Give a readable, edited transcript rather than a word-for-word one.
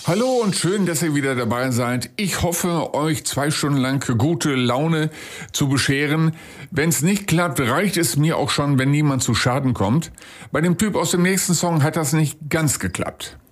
Hallo und schön, dass ihr wieder dabei seid. Ich hoffe, euch 2 Stunden lang gute Laune zu bescheren. Wenn es nicht klappt, reicht es mir auch schon, wenn niemand zu Schaden kommt. Bei dem Typ aus dem nächsten Song hat das nicht ganz geklappt.